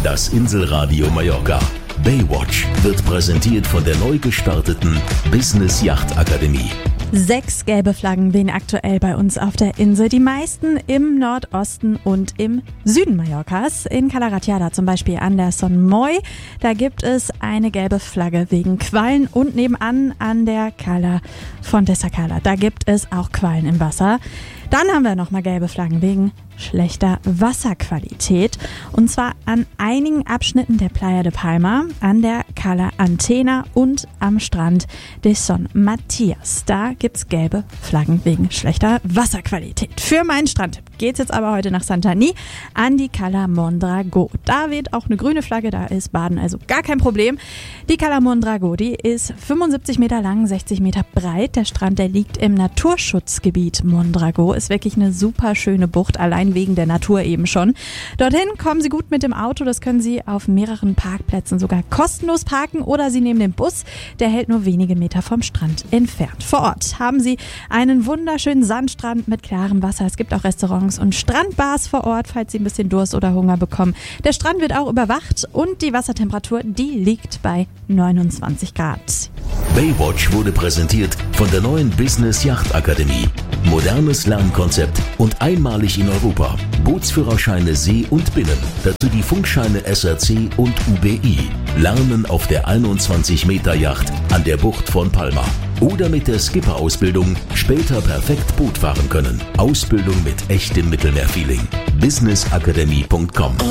Das Inselradio Mallorca. Baywatch wird präsentiert von der neu gestarteten Business Yacht Akademie. 6 gelbe Flaggen wehen aktuell bei uns auf der Insel. Die meisten im Nordosten und im Süden Mallorcas. In Cala Ratjada zum Beispiel an der Son Moy. Da gibt es eine gelbe Flagge wegen Quallen. Und nebenan an der Cala Fontesa Cala. Da gibt es auch Quallen im Wasser. Dann haben wir nochmal gelbe Flaggen wegen schlechter Wasserqualität. Und zwar an einigen Abschnitten der Playa de Palma, an der Cala Antena und am Strand de Son Matias. Da gibt's gelbe Flaggen wegen schlechter Wasserqualität. Für meinen Strandtipp geht's jetzt aber heute nach Santanyí an die Cala Mondragó. Da weht auch eine grüne Flagge, da ist Baden also gar kein Problem. Die Cala Mondragó, die ist 75 Meter lang, 60 Meter breit. Der Strand, der liegt im Naturschutzgebiet Mondragó. Ist wirklich eine super schöne Bucht, allein wegen der Natur eben schon. Dorthin kommen Sie gut mit dem Auto, das können Sie auf mehreren Parkplätzen sogar kostenlos parken oder Sie nehmen den Bus, der hält nur wenige Meter vom Strand entfernt. Vor Ort haben Sie einen wunderschönen Sandstrand mit klarem Wasser. Es gibt auch Restaurants und Strandbars vor Ort, falls Sie ein bisschen Durst oder Hunger bekommen. Der Strand wird auch überwacht und die Wassertemperatur, die liegt bei 29 Grad. Baywatch wurde präsentiert von der neuen Business Yacht Akademie. Modernes Lernkonzept und einmalig in Europa. Bootsführerscheine See und Binnen. Dazu die Funkscheine SRC und UBI. Lernen auf der 21 Meter Yacht an der Bucht von Palma. Oder mit der Skipper-Ausbildung später perfekt Boot fahren können. Ausbildung mit echtem Mittelmeerfeeling. businessakademie.com